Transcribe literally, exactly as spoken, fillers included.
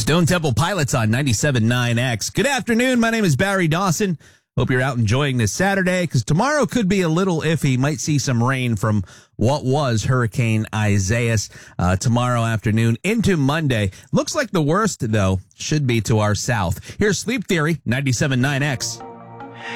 Stone Temple Pilots on ninety-seven point nine X. Good afternoon. My name is Barry Dawson. Hope you're out enjoying this Saturday, because tomorrow could be a little iffy. Might see some rain from what was Hurricane Isaias uh, tomorrow afternoon into Monday. Looks like the worst, though, should be to our south. Here's Sleep Theory, ninety-seven point nine X.